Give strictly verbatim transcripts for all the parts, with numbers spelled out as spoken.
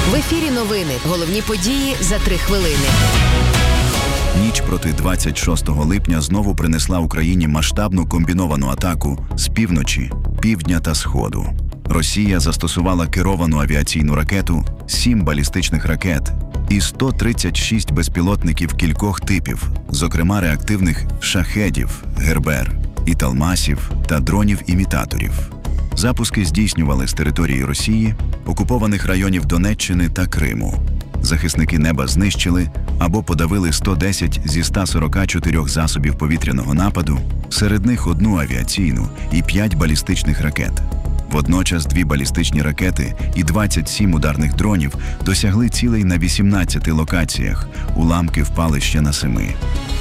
В ефірі новини. Головні події за три хвилини. Ніч проти двадцять шостого липня знову принесла Україні масштабну комбіновану атаку з півночі, півдня та сходу. Росія застосувала керовану авіаційну ракету, сім балістичних ракет і сто тридцять шість безпілотників кількох типів, зокрема реактивних шахедів, гербер, італмасів та дронів-імітаторів. Запуски здійснювали з території Росії, окупованих районів Донеччини та Криму. Захисники неба знищили або подавили сто десять зі ста сорока чотирьох засобів повітряного нападу, серед них одну авіаційну і п'ять балістичних ракет. Водночас дві балістичні ракети і двадцять сім ударних дронів досягли цілей на вісімнадцяти локаціях, уламки впали ще на семи.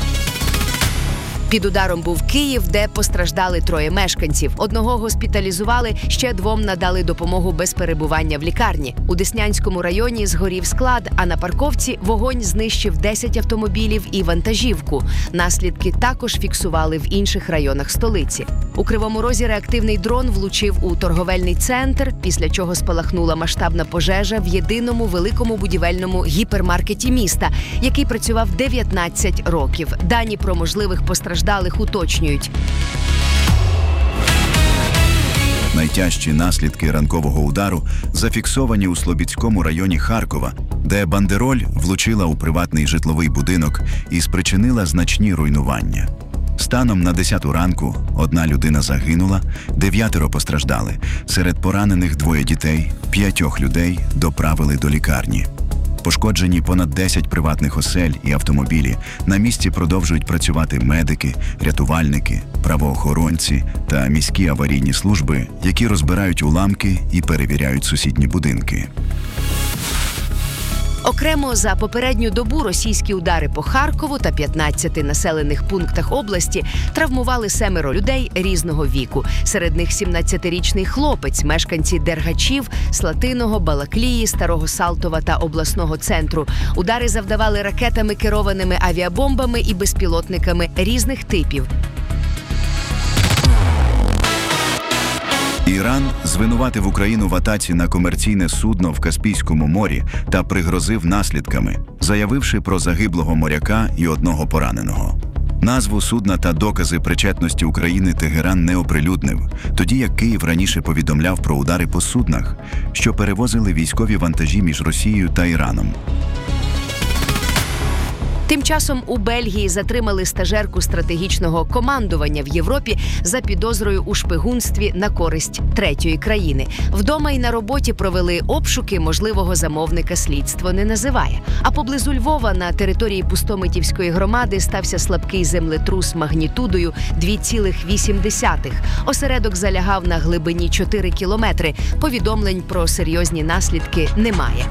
Під ударом був Київ, де постраждали троє мешканців. Одного госпіталізували, ще двом надали допомогу без перебування в лікарні. У Деснянському районі згорів склад, а на парковці вогонь знищив десять автомобілів і вантажівку. Наслідки також фіксували в інших районах столиці. У Кривому Розі реактивний дрон влучив у торговельний центр, після чого спалахнула масштабна пожежа в єдиному великому будівельному гіпермаркеті міста, який працював дев'ятнадцять років. Дані про можливих постраждалих уточнюють. Найтяжчі наслідки ранкового удару зафіксовані у Слобідському районі Харкова, де бандероль влучила у приватний житловий будинок і спричинила значні руйнування. Станом на десяту ранку одна людина загинула, дев'ятеро постраждали. Серед поранених двоє дітей, п'ятьох людей доправили до лікарні. Пошкоджені понад десять приватних осель і автомобілі. На місці продовжують працювати медики, рятувальники, правоохоронці та міські аварійні служби, які розбирають уламки і перевіряють сусідні будинки. Окремо за попередню добу російські удари по Харкову та п'ятнадцяти населених пунктах області травмували семеро людей різного віку. Серед них сімнадцятирічний хлопець, мешканці Дергачів, Слатиного, Балаклії, Старого Салтова та обласного центру. Удари завдавали ракетами, керованими авіабомбами і безпілотниками різних типів. Іран звинуватив Україну в атаці на комерційне судно в Каспійському морі та пригрозив наслідками, заявивши про загиблого моряка і одного пораненого. Назву судна та докази причетності України Тегеран не оприлюднив, тоді як Київ раніше повідомляв про удари по суднах, що перевозили військові вантажі між Росією та Іраном. Тим часом у Бельгії затримали стажерку стратегічного командування в Європі за підозрою у шпигунстві на користь третьої країни. Вдома і на роботі провели обшуки, можливого замовника слідство не називає. А поблизу Львова на території Пустомитівської громади стався слабкий землетрус магнітудою дві цілих вісім десятих. Осередок залягав на глибині чотири кілометри. Повідомлень про серйозні наслідки немає.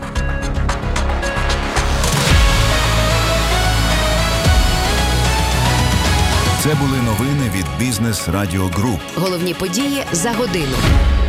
Це були новини від Бізнес Радіо Груп. Головні події за годину.